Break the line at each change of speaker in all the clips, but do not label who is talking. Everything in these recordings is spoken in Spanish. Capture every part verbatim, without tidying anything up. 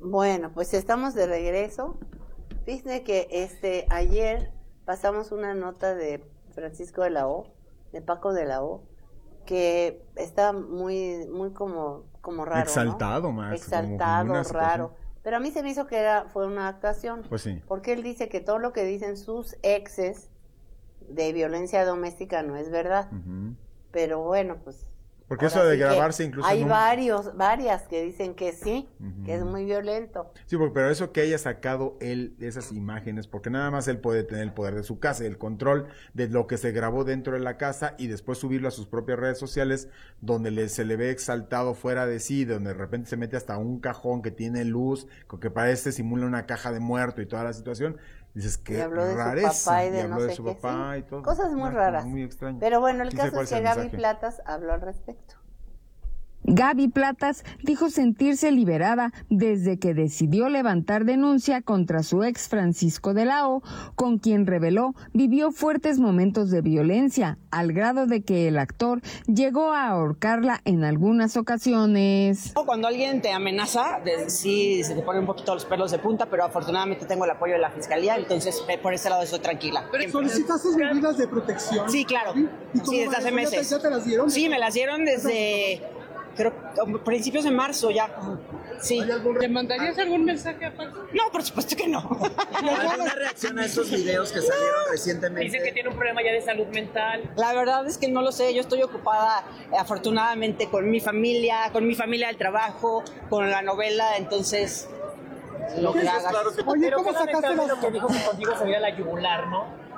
Bueno, pues estamos de regreso. Fíjense que este ayer pasamos una nota de Francisco de la O, de Paco de la O, que está muy, muy como, como raro,
exaltado,
¿no?
Más.
Exaltado, como raro. Pero a mí se me hizo que era, fue una actuación.
Pues sí.
Porque él dice que todo lo que dicen sus exes de violencia doméstica no es verdad. Uh-huh. Pero bueno, pues...
Porque eso de grabarse incluso...
Hay
no...
varios, varias que dicen que sí, uh-huh. que es muy violento.
Sí, pero eso que haya sacado él esas imágenes, porque nada más él puede tener el poder de su casa, el control de lo que se grabó dentro de la casa y después subirlo a sus propias redes sociales, donde le, se le ve exaltado fuera de sí, donde de repente se mete hasta un cajón que tiene luz, que parece simula una caja de muerto y toda la situación. Dices que
habló de
rareza,
su papá y de
y habló
no
de
sé
su
qué,
papá
sí.
y todo.
Cosas muy
ah,
raras.
Muy extraño.
Pero bueno, el
sí
caso es que
el
Gaby
mensaje.
Platas habló al respecto.
Gaby Platas dijo sentirse liberada desde que decidió levantar denuncia contra su ex Francisco de la O, con quien reveló vivió fuertes momentos de violencia, al grado de que el actor llegó a ahorcarla en algunas ocasiones.
Cuando alguien te amenaza, sí se te ponen un poquito los pelos de punta, pero afortunadamente tengo el apoyo de la fiscalía, entonces por ese lado estoy tranquila.
¿Pero solicitaste medidas de protección?
Sí, claro. Sí, desde hace meses.
¿Ya te las dieron?
Sí, me las dieron desde... Pero principios de marzo ya. Sí.
¿Le mandarías algún mensaje a Paco?
No, por supuesto que no.
¿Alguna reacción a estos videos que salieron recientemente?
Dice que tiene un problema ya de salud mental.
La verdad es que no lo sé. Yo estoy ocupada, afortunadamente, con mi familia, con mi familia del trabajo, con la novela, entonces lo que hagas.
Claro, oye, ¿cómo sacaste las...
lo que dijo que contigo se veía la yugular, ¿no?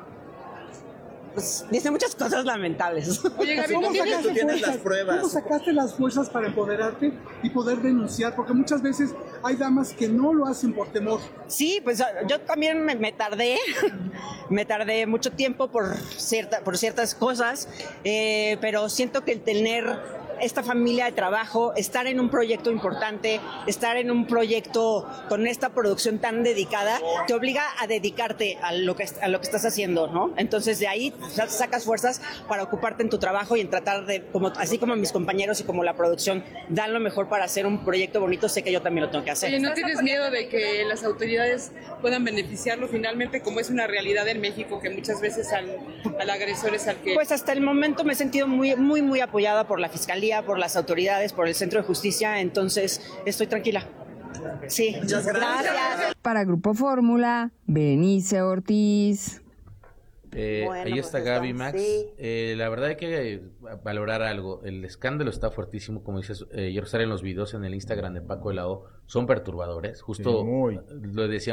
Pues dice muchas cosas lamentables.
Oye, Gaby, ¿cómo sacaste,
tienes las pruebas?
¿Cómo sacaste las fuerzas para empoderarte y poder denunciar? Porque muchas veces hay damas que no lo hacen por temor.
Sí, pues yo también me, me tardé, me tardé mucho tiempo por, cierta, por ciertas cosas, eh, pero siento que el tener esta familia de trabajo, estar en un proyecto importante, estar en un proyecto con esta producción tan dedicada, te obliga a dedicarte a lo que, a lo que estás haciendo, ¿no? Entonces de ahí sacas fuerzas para ocuparte en tu trabajo y en tratar de, como, así como mis compañeros y como la producción dan lo mejor para hacer un proyecto bonito, sé que yo también lo tengo que hacer.
Oye, ¿no tienes miedo de que las autoridades puedan beneficiarlo finalmente, como es una realidad en México, que muchas veces al, al agresor es al que...
Pues hasta el momento me he sentido muy, muy, muy apoyada por la Fiscalía, por las autoridades, por el Centro de Justicia, entonces estoy tranquila. Sí, muchas gracias.
Para Grupo Fórmula, Benice Ortiz.
Eh,
bueno,
ahí
pues
está Gaby,
estamos,
Max.
sí.
Eh, la verdad hay que valorar algo. El escándalo está fuertísimo, como dices. Eh, yo salen los videos en el Instagram de Paco de la O, son perturbadores. Justo
sí, muy.
lo decía.